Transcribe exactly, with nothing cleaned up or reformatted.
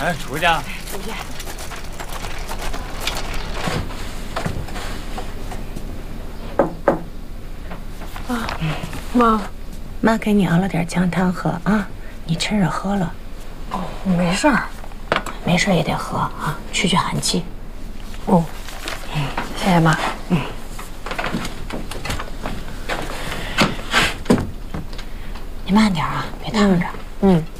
哎，出去啊！ 出去。啊，妈， 妈给你熬了点姜汤喝啊，你趁热喝了。 哦，没事儿， 没事也得喝啊，去去寒气。 哦，嗯，谢谢妈。嗯。 你慢点啊，别烫着。 嗯。嗯